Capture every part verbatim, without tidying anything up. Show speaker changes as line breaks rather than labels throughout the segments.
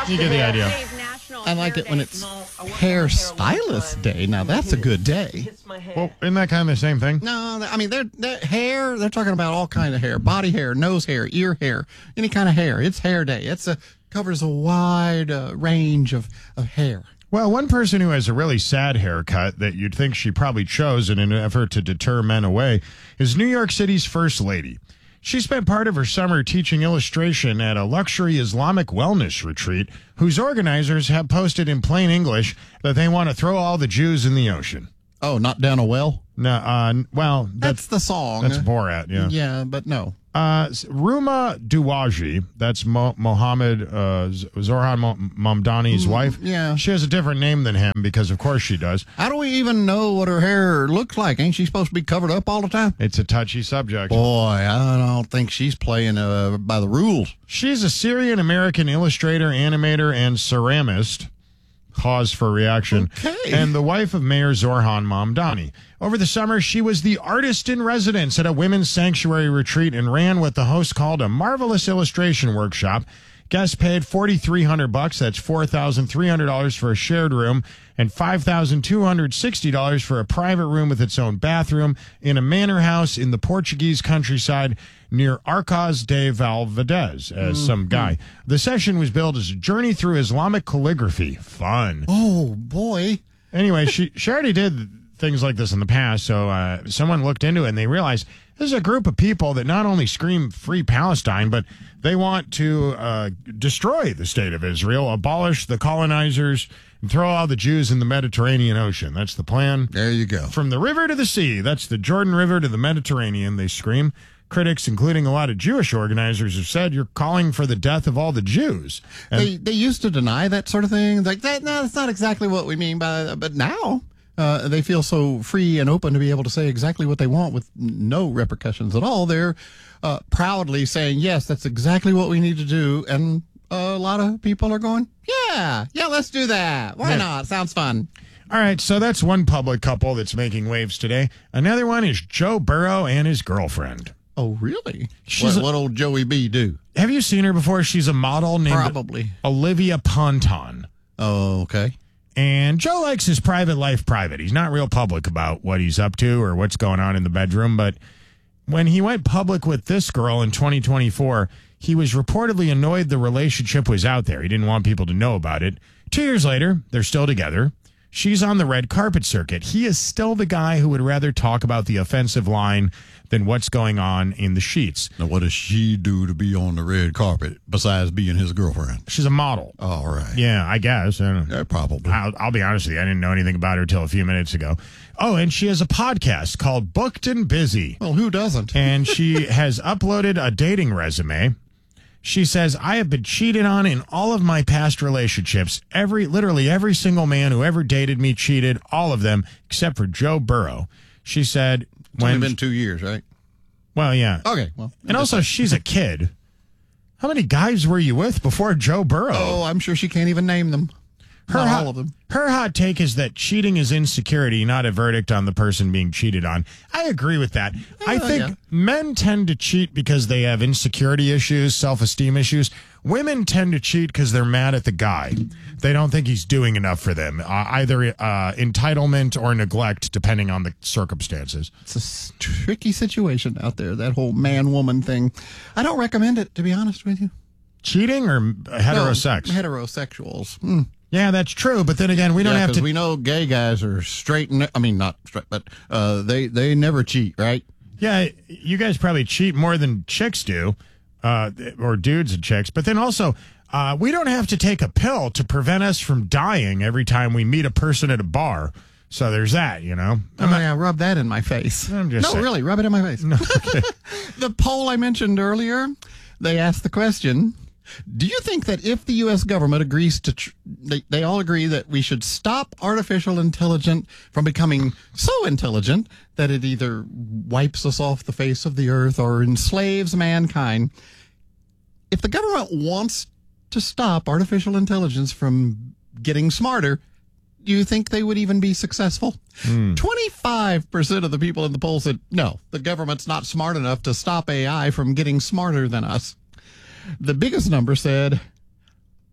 You get the idea.
I like it when it's Hair Stylist Day. Now, that's a good day.
Well, isn't that kind of the same thing?
No, I mean, they're, they're hair, they're talking about all kind of hair. Body hair, nose hair, ear hair, any kind of hair. It's hair day. It's a covers a wide uh, range of, of hair.
Well, one person who has a really sad haircut that you'd think she probably chose in an effort to deter men away is New York City's First Lady. She spent part of her summer teaching illustration at a luxury Islamic wellness retreat whose organizers have posted in plain English that they want to throw all the Jews in the ocean.
Oh, not down a well?
No, uh, well,
that's, that's the song.
That's Borat, yeah.
Yeah, but no.
Uh, Ruma Duwaji, that's Mo- Mohammed uh, Zorhan Mo- Mamdani's mm, wife.
Yeah.
She has a different name than him because, of course, she does.
How do we even know what her hair looks like? Ain't she supposed to be covered up all the time?
It's a touchy subject.
Boy, I don't think she's playing uh, by the rules.
She's a Syrian-American illustrator, animator, and ceramist. Pause for reaction.
Okay.
And the wife of Mayor Zorhan Mamdani. Over the summer, she was the artist in residence at a women's sanctuary retreat and ran what the host called a marvelous illustration workshop. Guests paid forty-three hundred bucks. That's four thousand three hundred dollars for a shared room and five thousand two hundred sixty dollars for a private room with its own bathroom in a manor house in the Portuguese countryside near Arcos de Valverdez, as mm-hmm. some guy. The session was billed as a journey through Islamic calligraphy. Fun.
Oh, boy.
Anyway, she, she already did things like this in the past, so uh, someone looked into it and they realized this is a group of people that not only scream free Palestine, but they want to uh, destroy the state of Israel, abolish the colonizers, and throw all the Jews in the Mediterranean Ocean. That's the plan.
There you go.
From the river to the sea. That's the Jordan River to the Mediterranean, they scream. Critics, including a lot of Jewish organizers, have said you're calling for the death of all the Jews. And
they they used to deny that sort of thing. Like, that, no, that's not exactly what we mean by that. But now uh, they feel so free and open to be able to say exactly what they want with no repercussions at all. They're uh, proudly saying, yes, that's exactly what we need to do. And a lot of people are going, yeah, yeah, let's do that. Why
yeah.
not? Sounds fun.
All right, so that's one public couple that's making waves today. Another one is Joe Burrow and his girlfriend.
Oh, really?
She's
what,
a,
what old Joey B do?
Have you seen her before? She's a model named
Probably.
Olivia Ponton.
Oh, okay.
And Joe likes his private life private. He's not real public about what he's up to or what's going on in the bedroom. But when he went public with this girl in twenty twenty-four, he was reportedly annoyed the relationship was out there. He didn't want people to know about it. Two years later, they're still together. She's on the red carpet circuit. He is still the guy who would rather talk about the offensive line than what's going on in the sheets.
Now, what does she do to be on the red carpet besides being his girlfriend?
She's a model.
All right.
Yeah, I guess. I don't know.
Yeah, probably.
I'll, I'll be honest with you. I didn't know anything about her until a few minutes ago. Oh, and she has a podcast called Booked and Busy.
Well, who doesn't?
And she has uploaded a dating resume. She says, I have been cheated on in all of my past relationships. Every, literally every single man who ever dated me cheated, all of them, except for Joe Burrow. She said,
it's
when
only been two years, right?
Well, yeah.
Okay, well.
And also, she's a kid. How many guys were you with before Joe Burrow?
Oh, I'm sure she can't even name them.
Her
Not
hot,
all of them.
Her hot take is that cheating is insecurity, not a verdict on the person being cheated on. I agree with that. Uh, I think
yeah.
men tend to cheat because they have insecurity issues, self-esteem issues. Women tend to cheat because they're mad at the guy. They don't think he's doing enough for them, uh, either uh, entitlement or neglect, depending on the circumstances.
It's a tricky situation out there, that whole man-woman thing. I don't recommend it, to be honest with you.
Cheating or heterosex?
No, heterosexuals. Mm.
Yeah, that's true. But then again, we don't
yeah,
have to.
We know gay guys are straight. And, I mean, not straight, but uh, they they never cheat, right?
Yeah, you guys probably cheat more than chicks do, uh, or dudes and chicks. But then also, uh, we don't have to take a pill to prevent us from dying every time we meet a person at a bar. So there's that, you know.
Oh, not, yeah, rub that in my face.
I'm just
no,
saying.
really, rub it in my face.
No, okay.
The poll I mentioned earlier, they asked the question. Do you think that if the U S government agrees to, tr- they, they all agree that we should stop artificial intelligence from becoming so intelligent that it either wipes us off the face of the earth or enslaves mankind? If the government wants to stop artificial intelligence from getting smarter, do you think they would even be successful? Mm. twenty-five percent of the people in the poll said, no, the government's not smart enough to stop A I from getting smarter than us. The biggest number said,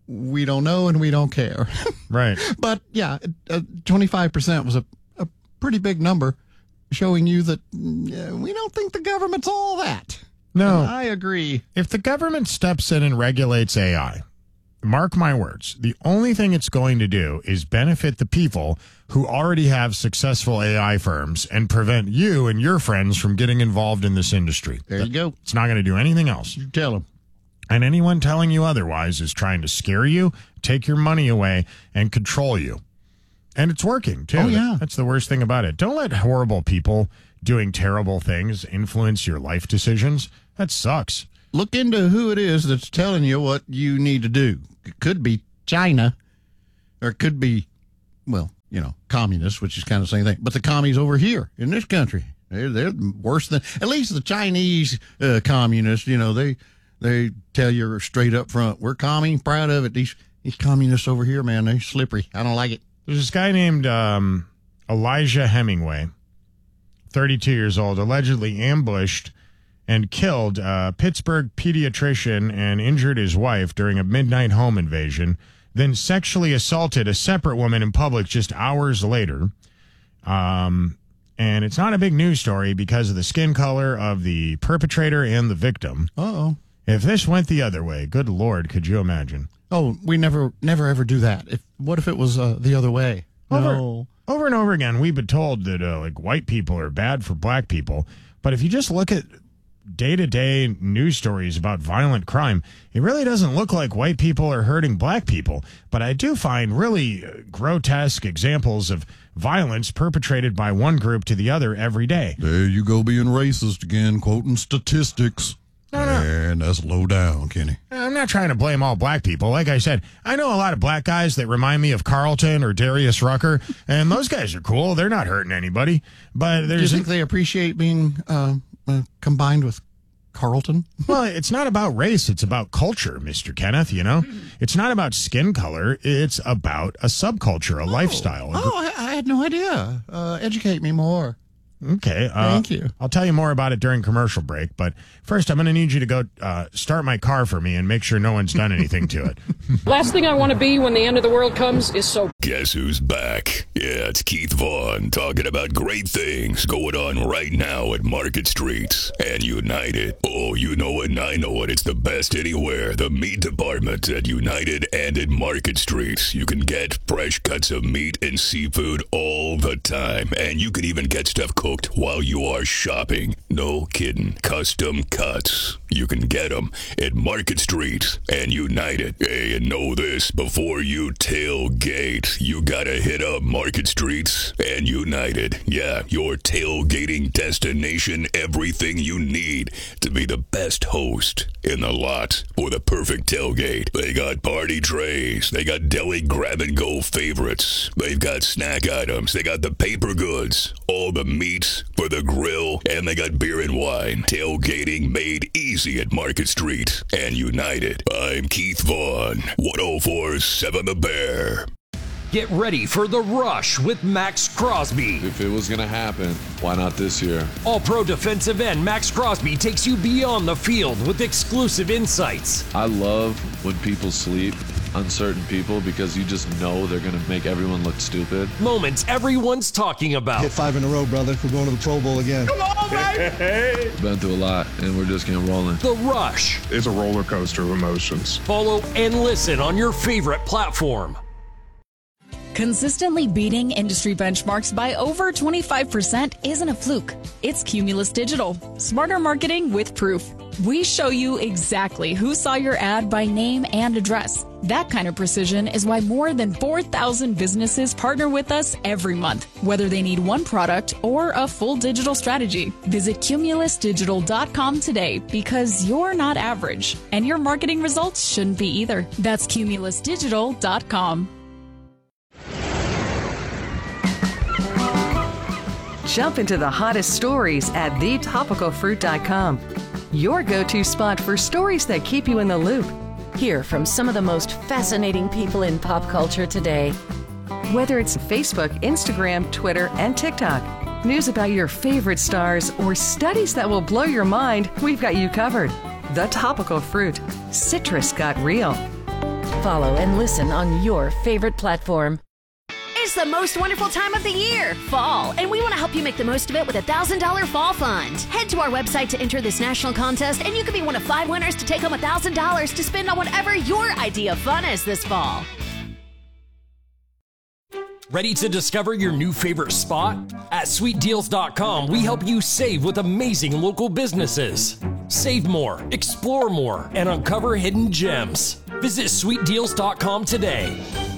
we don't know and we don't care.
Right.
But yeah, uh, twenty-five percent was a, a pretty big number, showing you that uh, we don't think the government's all that.
No.
And I agree.
If the government steps in and regulates A I, mark my words, the only thing it's going to do is benefit the people who already have successful A I firms and prevent you and your friends from getting involved in this industry.
There you go.
It's not going to do anything else.
You tell them.
And anyone telling you otherwise is trying to scare you, take your money away, and control you. And it's working, too.
Oh, yeah.
That's the worst thing about it. Don't let horrible people doing terrible things influence your life decisions. That sucks.
Look into who it is that's telling you what you need to do. It could be China, or it could be, well, you know, communists, which is kind of the same thing. But the commies over here in this country, they're, they're worse than, at least the Chinese uh, communists, you know, they they tell you straight up front, we're commie, proud of it. These these communists over here, man, they're slippery. I don't like it.
There's this guy named um, Elijah Hemingway, thirty-two years old, allegedly ambushed and killed a Pittsburgh pediatrician and injured his wife during a midnight home invasion, then sexually assaulted a separate woman in public just hours later. Um, and it's not a big news story because of the skin color of the perpetrator and the victim.
Uh-oh.
If this went the other way, good Lord, could you imagine?
Oh, we never, never ever do that. If what if it was uh, the other way?
Over,
No.
over and over again, we've been told that uh, like white people are bad for black people. But if you just look at day-to-day news stories about violent crime, it really doesn't look like white people are hurting black people. But I do find really grotesque examples of violence perpetrated by one group to the other every day.
There you go being racist again, quoting statistics.
No, no.
And that's low down, Kenny.
I'm not trying to blame all black people. Like I said, I know a lot of black guys that remind me of Carlton or Darius Rucker, and those guys are cool. They're not hurting anybody. But
Do you
there's
think they appreciate being uh, uh, combined with Carlton?
well, it's not about race. It's about culture, Mister Kenneth, you know? It's not about skin color. It's about a subculture, a lifestyle.
Oh, I, I had no idea. Uh, educate me more.
Okay. Uh,
Thank you.
I'll tell you more about it during commercial break, but first I'm going to need you to go uh, start my car for me and make sure no one's done anything to it.
Last thing I want to be when the end of the world comes is so.
Guess who's back? Yeah, it's Keith Vaughn talking about great things going on right now at Market Street and United. Oh, you know it and I know it. It's the best anywhere. The meat department at United and at Market Street. You can get fresh cuts of meat and seafood all the time. And you can even get stuff cooked while you are shopping. No kidding. Custom cuts. You can get them at Market Street and United. Hey, and know this, before you tailgate, you gotta hit up Market Street and United. Yeah, your tailgating destination, everything you need to be the best host in the lot for the perfect tailgate. They got party trays. They got deli grab-and-go favorites. They've got snack items. They got the paper goods. All the meats for the grill. And they got beer and wine. Tailgating made easy at Market Street and United. I'm Keith Vaughn, one oh four point seven The Bear.
Get ready for The Rush with Max Crosby.
If it was going to happen, why not this year?
All-pro defensive end Max Crosby takes you beyond the field with exclusive insights.
I love when people sleep, uncertain people, because you just know they're going to make everyone look stupid.
Moments everyone's talking about.
Hit five in a row, brother. We're going to the Pro Bowl again.
Come on, baby!
Been through a lot, and we're just getting rolling.
The Rush.
It's a roller coaster of emotions.
Follow and listen on your favorite platform.
Consistently beating industry benchmarks by over twenty-five percent isn't a fluke. It's Cumulus Digital. Smarter marketing with proof. We show you exactly who saw your ad by name and address. That kind of precision is why more than four thousand businesses partner with us every month, whether they need one product or a full digital strategy. Visit cumulus digital dot com today because you're not average, and your marketing results shouldn't be either. That's cumulus digital dot com.
Jump into the hottest stories at the topical fruit dot com. Your go-to spot for stories that keep you in the loop.
Hear from some of the most fascinating people in pop culture today.
Whether it's Facebook, Instagram, Twitter, and TikTok, news about your favorite stars, or studies that will blow your mind, we've got you covered. The Topical Fruit. Citrus got real.
Follow and listen on your favorite platform.
It's the most wonderful time of the year, fall, and we want to help you make the most of it with a one thousand dollars Fall Fund. Head to our website to enter this national contest, and you could be one of five winners to take home one thousand dollars to spend on whatever your idea of fun is this fall.
Ready to discover your new favorite spot? At sweet deals dot com, we help you save with amazing local businesses. Save more, explore more, and uncover hidden gems. Visit sweet deals dot com today.